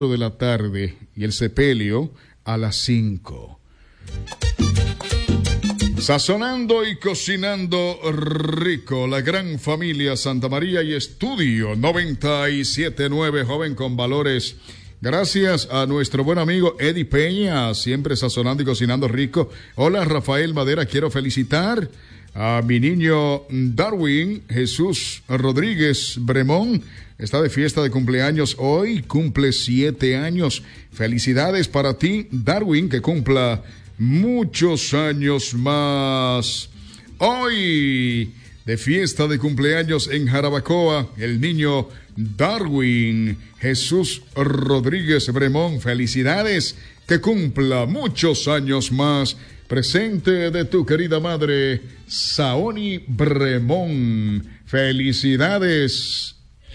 de la tarde y el sepelio a las 5. Sazonando y cocinando rico, la gran familia Santa María y Estudio 97.9, joven con valores. Gracias a nuestro buen amigo Eddie Peña, siempre sazonando y cocinando rico. Hola Rafael Madera, quiero felicitar a mi niño Darwin Jesús Rodríguez Bremón. Está de fiesta de cumpleaños hoy, cumple 7 años. Felicidades para ti, Darwin, que cumpla muchos años más. Hoy, de fiesta de cumpleaños en Jarabacoa, el niño Darwin Jesús Rodríguez Bremón. Felicidades, que cumpla muchos años más. Presente de tu querida madre, Saoni Bremón. Felicidades.